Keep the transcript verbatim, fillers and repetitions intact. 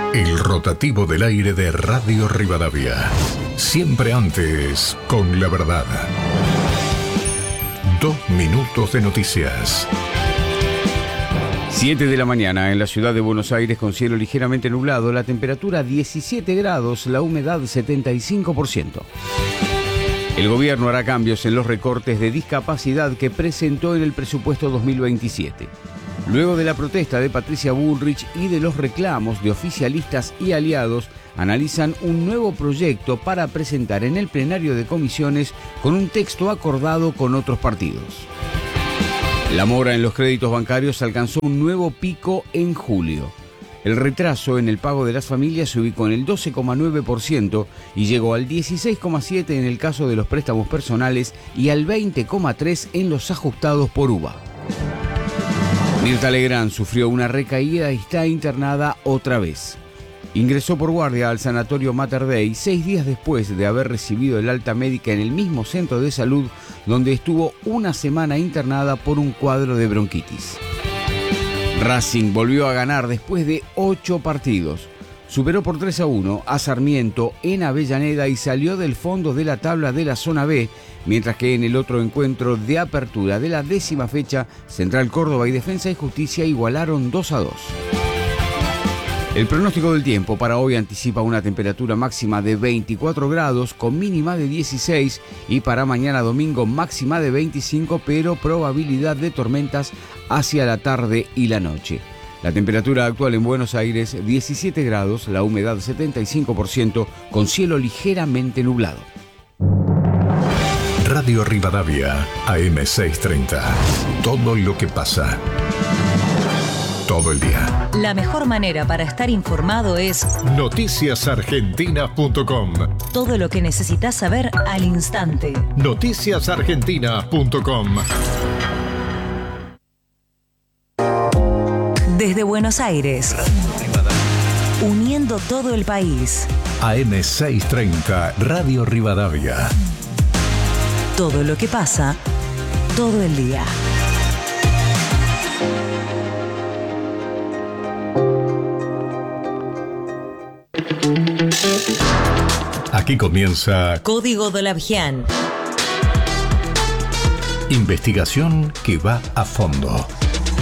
El rotativo del aire de Radio Rivadavia. Siempre antes, con la verdad. Dos minutos de noticias. siete de la mañana en la ciudad de Buenos Aires con cielo ligeramente nublado, la temperatura diecisiete grados, la humedad setenta y cinco por ciento. El gobierno hará cambios en los recortes de discapacidad que presentó en el presupuesto dos mil veintisiete. Luego de la protesta de Patricia Bullrich y de los reclamos de oficialistas y aliados, analizan un nuevo proyecto para presentar en el plenario de comisiones con un texto acordado con otros partidos. La mora en los créditos bancarios alcanzó un nuevo pico en julio. El retraso en el pago de las familias se ubicó en el doce coma nueve por ciento y llegó al dieciséis coma siete por ciento en el caso de los préstamos personales y al veinte coma tres por ciento en los ajustados por U V A. Mirta Legrand sufrió una recaída y está internada otra vez. Ingresó por guardia al sanatorio Mater Dei seis días después de haber recibido el alta médica en el mismo centro de salud donde estuvo una semana internada por un cuadro de bronquitis. Racing volvió a ganar después de ocho partidos. Superó por tres a uno a Sarmiento en Avellaneda y salió del fondo de la tabla de la zona B, mientras que en el otro encuentro de apertura de la décima fecha, Central Córdoba y Defensa y Justicia igualaron dos a dos. El pronóstico del tiempo para hoy anticipa una temperatura máxima de veinticuatro grados con mínima de dieciséis y para mañana domingo máxima de veinticinco, pero probabilidad de tormentas hacia la tarde y la noche. La temperatura actual en Buenos Aires diecisiete grados, la humedad setenta y cinco por ciento con cielo ligeramente nublado. Radio Rivadavia, A M seiscientos treinta. Todo lo que pasa. Todo el día. La mejor manera para estar informado es noticias argentinas punto com. Todo lo que necesitas saber al instante. noticias argentinas punto com. Desde Buenos Aires, uniendo todo el país. A M seiscientos treinta, Radio Rivadavia. Todo lo que pasa, todo el día. Aquí comienza Código Dolavian. Investigación que va a fondo.